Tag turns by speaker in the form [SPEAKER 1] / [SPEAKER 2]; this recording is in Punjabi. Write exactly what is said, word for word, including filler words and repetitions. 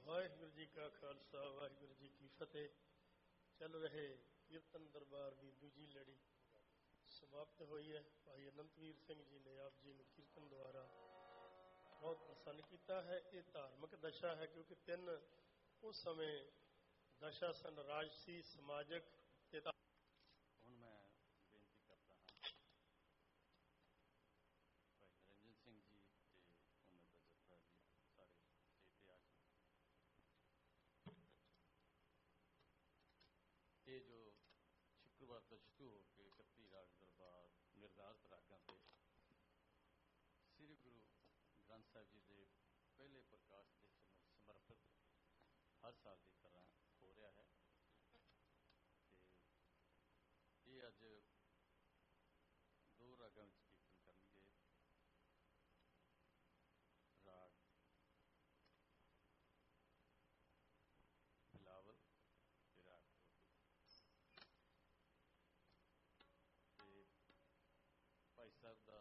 [SPEAKER 1] ਵਾਹਿਗੁਰੂ ਜੀ ਕਾ ਖਾਲਸਾ ਵਾਹਿਗੁਰੂ ਜੀ ਕੀ ਫਤਿਹ। ਚੱਲ ਰਹੇ ਕੀਰਤਨ ਦਰਬਾਰ ਦੀ ਦੂਜੀ ਲੜੀ ਸਮਾਪਤ ਹੋਈ ਹੈ। ਭਾਈ ਅਨੰਤਵੀਰ ਸਿੰਘ ਜੀ ਨੇ ਆਪ ਜੀ ਨੂੰ ਕੀਰਤਨ ਦੁਆਰਾ ਬਹੁਤ ਪ੍ਰਸੰਨ ਕੀਤਾ ਹੈ। ਇਹ ਧਾਰਮਿਕ ਦਸ਼ਾ ਹੈ ਕਿਉਂਕਿ ਤਿੰਨ ਉਸ ਸਮੇਂ ਦਸ਼ਾ ਸਨ, ਰਾਜਸੀ, ਸਮਾਜਿਕ ਤੇ।
[SPEAKER 2] ਹੁਣ ਮੈਂ ਬੇਨਤੀ ਕਰਦਾ ਹਾਂ ਭਾਈ ਨਿਰੰਜਨ ਸਿੰਘ ਜੀ ਤੇ ਉਹਨਾਂ ਦਾ ਜੱਥਾ ਜੀ ਸਾਰੇ ਸਟੇਜ ਤੇ ਆ ਜਾਣ। ਇਹ ਜੋ ਸ਼ੁੱਕਰਵਾਰ ਤੋਂ ਸ਼ੁਰੂ ਹੋ ਕੇ ਇਕੱਤੀ ਰਾਗ ਦਰਬਾਰ ਨਿਰਧਾਰਤ ਰਾਗਾਂ ਤੇ ਸ੍ਰੀ ਗੁਰੂ ਗ੍ਰੰਥ ਸਾਹਿਬ ਜੀ ਦੇ ਪਹਿਲੇ ਪ੍ਰਕਾਸ਼ ਦੇ ਸਮਰਪਿਤ ਹਰ ਸਾਲ ਦੀ ਤਰ੍ਹਾਂ ਹੋ ਰਿਹਾ ਹੈ। ਤੇ ਇਹ ਅੱਜ ਦੋ ਰਾਗਾਂ ਵਿੱਚ ਕੀਰਤਨ ਕਰਨਗੇ। ਰਾਗ ਬਿਲਾਵਲ ਤੇ ਰਾਗ ਤੇ ਭਾਈ ਸਾਹਿਬ ਦਾ